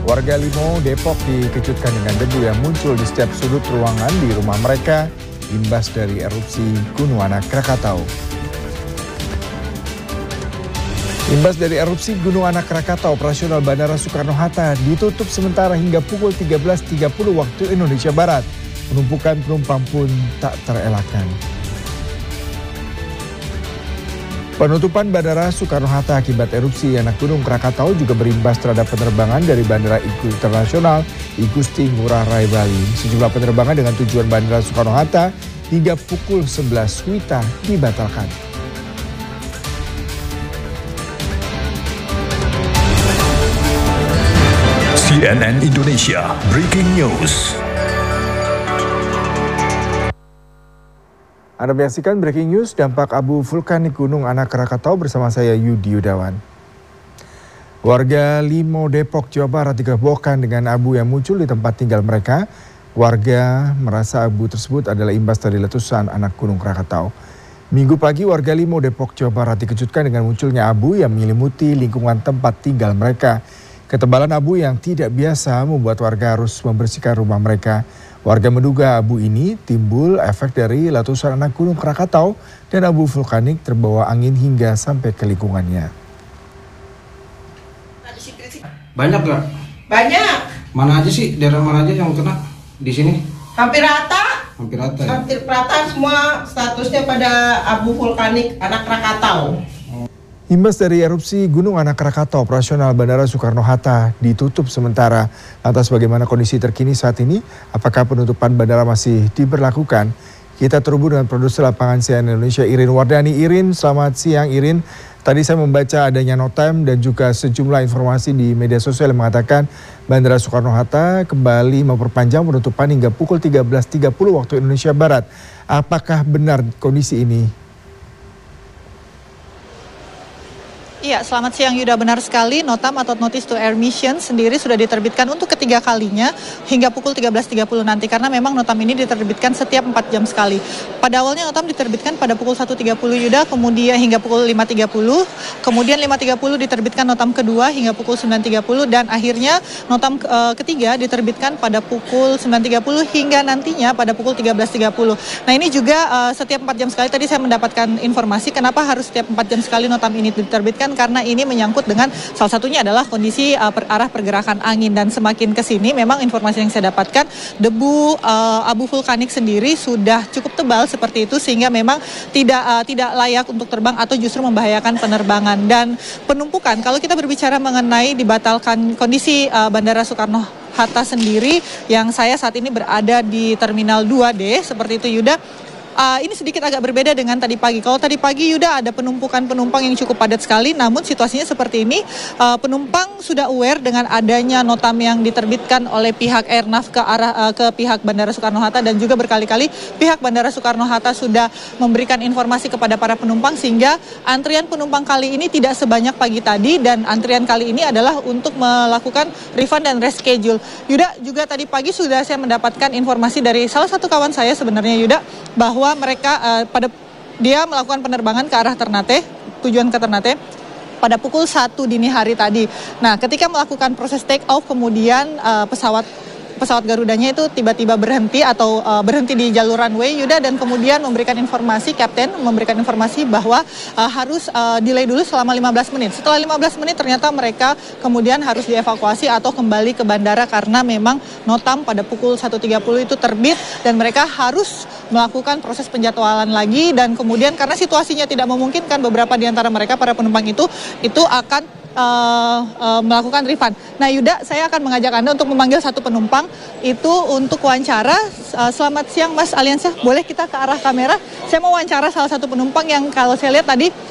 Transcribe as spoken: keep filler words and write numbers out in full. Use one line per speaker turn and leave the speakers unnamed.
Warga Limo, Depok dikejutkan dengan debu yang muncul di setiap sudut ruangan di rumah mereka imbas dari erupsi Gunung Anak Krakatau. Imbas dari erupsi Gunung Anak Krakatau, operasional Bandara Soekarno-Hatta ditutup sementara hingga pukul tiga belas tiga puluh waktu Indonesia Barat. Penumpukan penumpang pun tak terelakkan. Penutupan Bandara Soekarno-Hatta akibat erupsi anak Gunung Krakatau juga berimbas terhadap penerbangan dari Bandara Internasional Igusti Ngurah Rai Bali. Sejumlah penerbangan dengan tujuan Bandara Soekarno-Hatta hingga pukul sebelas W I B dibatalkan.
C N N Indonesia Breaking News.
Anda menyaksikan Breaking News, dampak abu vulkanik Gunung Anak Krakatau bersama saya Yudi Yudawan. Warga Limo, Depok, Jawa Barat digebohkan dengan abu yang muncul di tempat tinggal mereka. Warga merasa abu tersebut adalah imbas dari letusan anak Gunung Krakatau. Minggu pagi warga Limo, Depok, Jawa Barat dikejutkan dengan munculnya abu yang menyelimuti lingkungan tempat tinggal mereka. Ketebalan abu yang tidak biasa membuat warga harus membersihkan rumah mereka. Warga menduga abu ini timbul efek dari letusan anak Gunung Krakatau dan abu vulkanik terbawa angin hingga sampai ke lingkungannya.
Banyak nggak?
Banyak.
Mana aja sih? Daerah mana aja yang kena di sini?
Hampir rata.
Hampir rata ya?
Hampir rata semua statusnya pada abu vulkanik anak Krakatau.
Imbas dari erupsi Gunung Anak Krakatau, operasional Bandara Soekarno-Hatta ditutup sementara. Lantas bagaimana kondisi terkini saat ini? Apakah penutupan bandara masih diberlakukan? Kita terhubung dengan produser lapangan C N N Indonesia Irin Wardani. Irin, selamat siang Irin. Tadi saya membaca adanya notam dan juga sejumlah informasi di media sosial yang mengatakan Bandara Soekarno-Hatta kembali memperpanjang penutupan hingga pukul tiga belas tiga puluh waktu Indonesia Barat. Apakah benar kondisi ini?
Iya, selamat siang Yuda, benar sekali. Notam atau Notice to Air Mission sendiri sudah diterbitkan untuk ketiga kalinya hingga pukul tiga belas tiga puluh nanti. Karena memang notam ini diterbitkan setiap empat jam sekali. Pada awalnya notam diterbitkan pada pukul satu tiga puluh Yuda, kemudian hingga pukul lima tiga puluh. Kemudian lima tiga puluh diterbitkan notam kedua hingga pukul sembilan tiga puluh. Dan akhirnya notam uh, ketiga diterbitkan pada pukul sembilan tiga puluh hingga nantinya pada pukul tiga belas tiga puluh. Nah ini juga uh, setiap empat jam sekali. Tadi saya mendapatkan informasi kenapa harus setiap empat jam sekali notam ini diterbitkan. Karena ini menyangkut dengan salah satunya adalah kondisi uh, per, arah pergerakan angin dan semakin ke sini memang informasi yang saya dapatkan debu uh, abu vulkanik sendiri sudah cukup tebal seperti itu sehingga memang tidak uh, tidak layak untuk terbang atau justru membahayakan penerbangan. Dan penumpukan kalau kita berbicara mengenai dibatalkan kondisi uh, Bandara Soekarno-Hatta sendiri yang saya saat ini berada di Terminal dua D seperti itu Yuda. Uh, ini sedikit agak berbeda dengan tadi pagi. Kalau tadi pagi Yuda ada penumpukan penumpang yang cukup padat sekali, namun situasinya seperti ini. Uh, penumpang sudah aware dengan adanya notam yang diterbitkan oleh pihak Airnav ke arah uh, ke pihak Bandara Soekarno-Hatta dan juga berkali-kali pihak Bandara Soekarno-Hatta sudah memberikan informasi kepada para penumpang sehingga antrian penumpang kali ini tidak sebanyak pagi tadi dan antrian kali ini adalah untuk melakukan refund dan reschedule. Yuda juga tadi pagi sudah saya mendapatkan informasi dari salah satu kawan saya sebenarnya Yuda bahwa mereka uh, pada dia melakukan penerbangan ke arah Ternate, tujuan ke Ternate pada pukul satu dini hari tadi. Nah, ketika melakukan proses take off kemudian uh, pesawat pesawat Garudanya itu tiba-tiba berhenti atau uh, berhenti di jalur runway Yuda dan kemudian memberikan informasi, Kapten memberikan informasi bahwa uh, harus uh, delay dulu selama lima belas menit. Setelah lima belas menit ternyata mereka kemudian harus dievakuasi atau kembali ke bandara karena memang notam pada pukul satu tiga puluh itu terbit dan mereka harus melakukan proses penjadwalan lagi dan kemudian karena situasinya tidak memungkinkan beberapa di antara mereka para penumpang itu itu akan Uh, uh, melakukan refund. Nah Yuda, saya akan mengajak Anda untuk memanggil satu penumpang itu untuk wawancara. Uh, selamat siang Mas Aliansyah, boleh kita ke arah kamera? Saya mau wawancara salah satu penumpang yang kalau saya lihat tadi